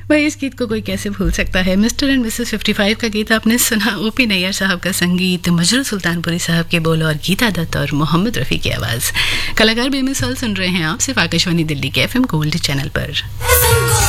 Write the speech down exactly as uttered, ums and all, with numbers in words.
भाई इस गीत को कोई कैसे भूल सकता है। Mister and Mrs fifty five का गीत आपने सुना। ओपी नैयर साहब का संगीत, मजरू सुल्तानपुरी साहब के बोल और गीता दत्त और मोहम्मद रफ़ी की आवाज़। कलाकार बेमिसाल सुन रहे हैं आप सिर्फ आकाशवाणी दिल्ली के एफ एम गोल्ड चैनल पर।